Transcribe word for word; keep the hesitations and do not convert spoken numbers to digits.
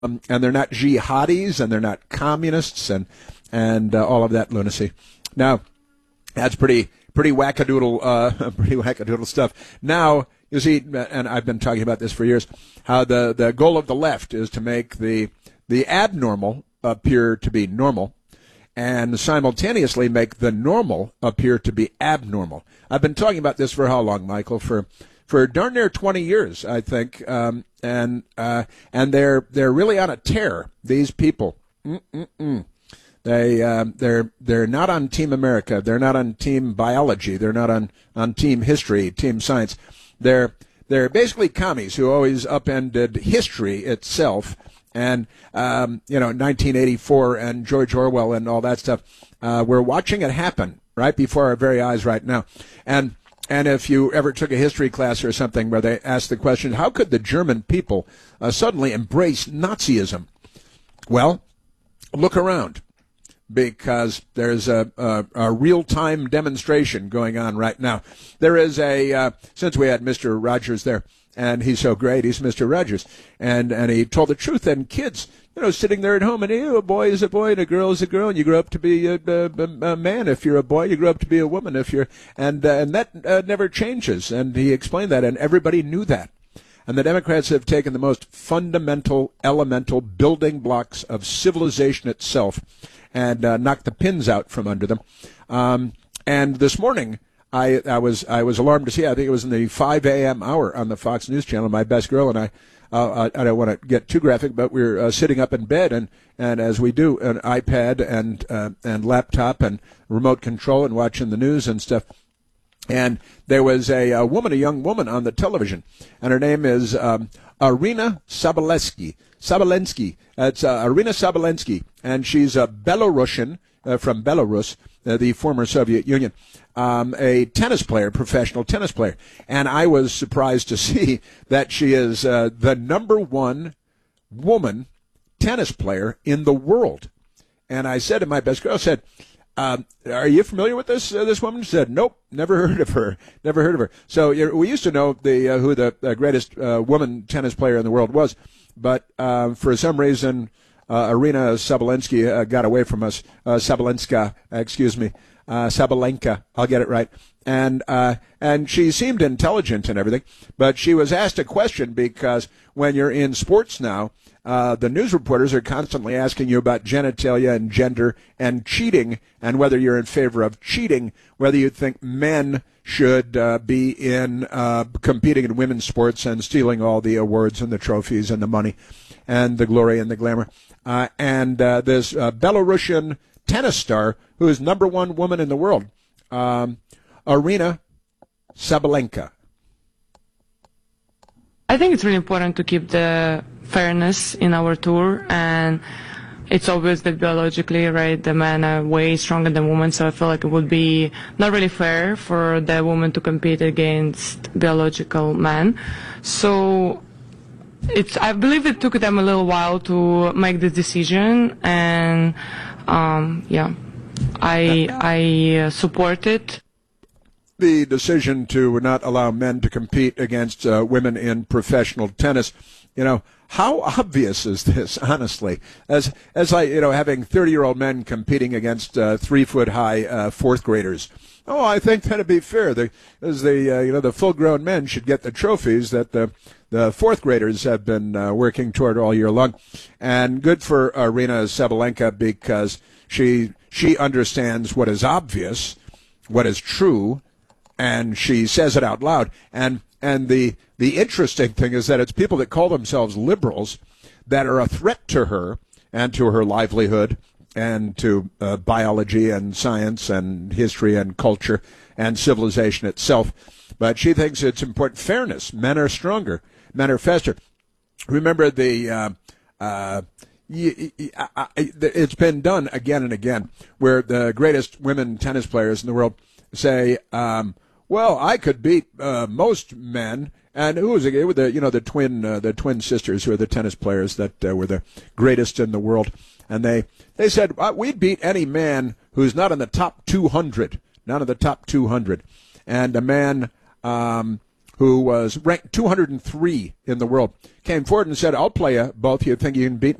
um, and they're not jihadis, and they're not communists, and and uh, all of that lunacy. Now, that's pretty pretty wackadoodle, uh, pretty wackadoodle stuff. Now, you see, and I've been talking about this for years, how the, the goal of the left is to make the the abnormal appear to be normal, and simultaneously make the normal appear to be abnormal. I've been talking about this for how long, Michael? For for darn near twenty years, I think, um, and uh, and they're they're really on a tear. These people, Mm-mm-mm. they um, they're they're not on Team America. They're not on Team Biology. They're not on, on Team History, Team Science. They're they're basically commies who always upended history itself. And, um, you know, nineteen eighty-four and George Orwell and all that stuff, uh, we're watching it happen right before our very eyes right now. And and if you ever took a history class or something where they asked the question, how could the German people uh, suddenly embrace Nazism? Well, look around, because there's a, a, a real-time demonstration going on right now. There is a, uh, since we had Mister Rogers there, and he's so great, he's Mister Rogers, and, and he told the truth, and kids, you know, sitting there at home, and you know, a boy is a boy, and a girl is a girl, and you grow up to be a, a, a man if you're a boy, you grow up to be a woman if you're, and, uh, and that uh, never changes, and he explained that, and everybody knew that. And the Democrats have taken the most fundamental, elemental building blocks of civilization itself and uh, knocked the pins out from under them. Um, and this morning, I, I was I was alarmed to see, I think it was in the five a.m. hour on the Fox News Channel, my best girl and I, uh, I, I don't want to get too graphic, but we were uh, sitting up in bed, and, and as we do, an iPad and uh, and laptop and remote control and watching the news and stuff. And there was a, a woman, a young woman on the television, and her name is um, Arina Sabalensky. Sabalensky. It's uh, Arina Sabalensky, and she's a Belarusian uh, from Belarus, uh, the former Soviet Union, um, a tennis player, professional tennis player. And I was surprised to see that she is uh, the number one woman tennis player in the world. And I said to my best girl, I said, Um, are you familiar with this uh, this woman? She said, nope, never heard of her, never heard of her. So you we used to know the uh, who the uh, greatest uh, woman tennis player in the world was, but uh, for some reason, uh, Arina Sabalensky uh, got away from us. Uh, Sabalenska, excuse me, uh, Sabalenka. I'll get it right. And uh, and she seemed intelligent and everything, but she was asked a question, because when you're in sports now, Uh, the news reporters are constantly asking you about genitalia and gender and cheating, and whether you're in favor of cheating, whether you think men should uh, be in uh, competing in women's sports and stealing all the awards and the trophies and the money and the glory and the glamour. Uh, and uh, this uh, Belarusian tennis star, who is number one woman in the world, um, Arina Sabalenka. I think it's really important to keep the fairness in our tour, and it's obvious that biologically, right, the men are way stronger than women, so I feel like it would be not really fair for the woman to compete against biological men. So it's, I believe it took them a little while to make this decision, and um, yeah, I, I uh, support it. The decision to not allow men to compete against uh, women in professional tennis, you know, how obvious is this, honestly? As as I, you know, having thirty-year-old men competing against uh, three-foot-high uh, fourth graders. Oh, I think that'd be fair. The, as the uh, you know, the full-grown men should get the trophies that the the fourth graders have been uh, working toward all year long. And good for Arina Sabalenka, because she she understands what is obvious, what is true, and she says it out loud. And and the the interesting thing is that it's people that call themselves liberals that are a threat to her and to her livelihood and to uh, biology and science and history and culture and civilization itself. But she thinks it's important. Fairness. Men are stronger. Men are faster. Remember the... Uh, uh, it's been done again and again, where the greatest women tennis players in the world say, um, well, I could beat uh, most men. And who was it? It was the, you know, the twin, uh, the twin sisters who are the tennis players that uh, were the greatest in the world. And they, they said, uh, we'd beat any man who's not in the top two hundred, not in the top two hundred. And a man um, who was ranked two hundred three in the world, came forward and said, I'll play you both. You think you can beat